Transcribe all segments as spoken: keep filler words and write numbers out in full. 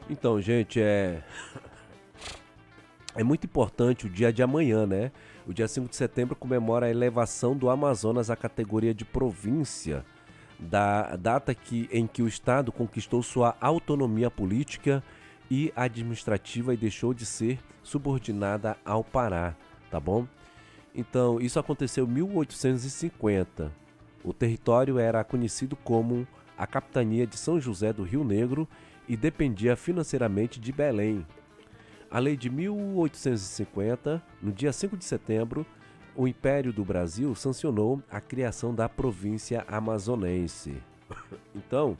Então, gente, é, é muito importante o dia de amanhã, né? O dia cinco de setembro comemora a elevação do Amazonas à categoria de província, da data que, em que o Estado conquistou sua autonomia política e administrativa e deixou de ser subordinada ao Pará, tá bom? Então, isso aconteceu em mil oitocentos e cinquenta. O território era conhecido como a Capitania de São José do Rio Negro e dependia financeiramente de Belém. A lei de mil oitocentos e cinquenta, no dia cinco de setembro, o Império do Brasil sancionou a criação da província amazonense. Então,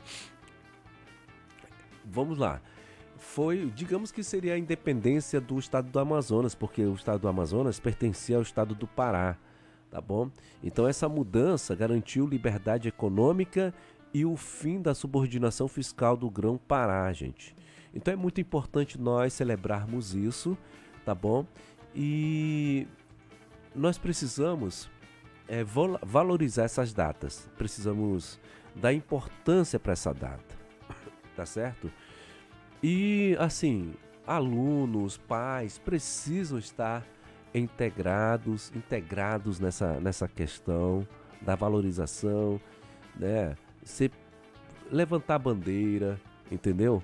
vamos lá. Foi, digamos que seria a independência do estado do Amazonas, porque o estado do Amazonas pertencia ao estado do Pará, tá bom? Então essa mudança garantiu liberdade econômica e o fim da subordinação fiscal do Grão-Pará, gente. Então é muito importante nós celebrarmos isso, tá bom? E nós precisamos é, val- valorizar essas datas, precisamos dar importância para essa data, tá certo? E assim, alunos, pais precisam estar integrados, integrados nessa, nessa questão da valorização, né? Você levantar a bandeira, entendeu?